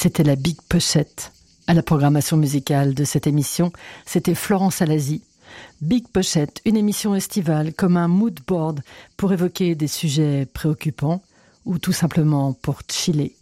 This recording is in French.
C'était la Big Pochette. À la programmation musicale de cette émission, c'était Florence Alazi. Big Pochette, une émission estivale comme un mood board pour évoquer des sujets préoccupants ou tout simplement pour chiller.